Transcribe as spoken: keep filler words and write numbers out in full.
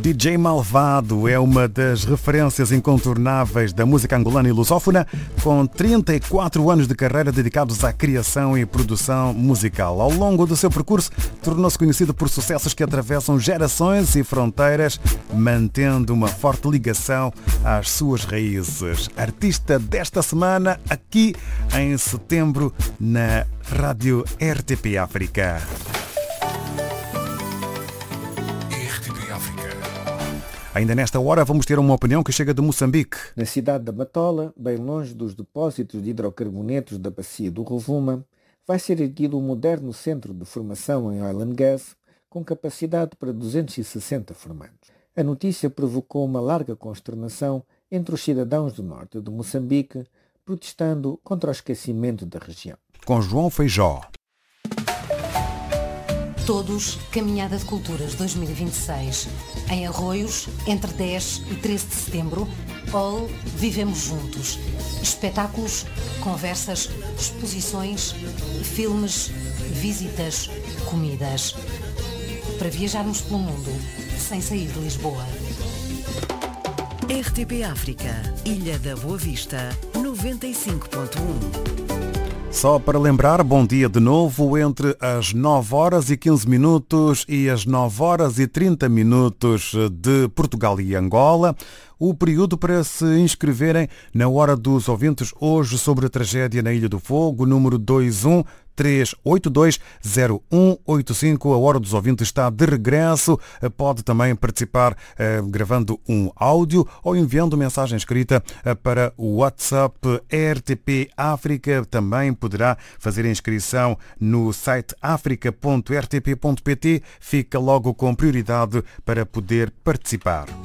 D J Malvado é uma das referências incontornáveis da música angolana e lusófona, com trinta e quatro anos de carreira dedicados à criação e produção musical. Ao longo do seu percurso, tornou-se conhecido por sucessos que atravessam gerações e fronteiras, mantendo uma forte ligação às suas raízes. Artista desta semana, aqui em setembro, na Rádio R T P África. Ainda nesta hora vamos ter uma opinião que chega de Moçambique. Na cidade da Matola, bem longe dos depósitos de hidrocarbonetos da bacia do Rovuma, vai ser erguido um moderno centro de formação em Oil and Gas com capacidade para duzentos e sessenta formandos. A notícia provocou uma larga consternação entre os cidadãos do norte de Moçambique, protestando contra o esquecimento da região. Com João Feijó. Todos, Caminhada de Culturas dois mil e vinte e seis. Em Arroios, entre dez e treze de setembro, All Vivemos Juntos. Espetáculos, conversas, exposições, filmes, visitas, comidas. Para viajarmos pelo mundo, sem sair de Lisboa. R T P África, Ilha da Boa Vista, noventa e cinco ponto um. Só para lembrar, bom dia de novo, entre as nove horas e quinze minutos e as nove horas e trinta minutos de Portugal e Angola, o período para se inscreverem na Hora dos Ouvintes hoje sobre a tragédia na Ilha do Fogo, número dois um três oito dois zero um oito cinco. A Hora dos Ouvintes está de regresso. Pode também participar eh, gravando um áudio ou enviando mensagem escrita eh, para o WhatsApp R T P África. Também poderá fazer a inscrição no site africa ponto r t p ponto p t. Fica logo com prioridade para poder participar.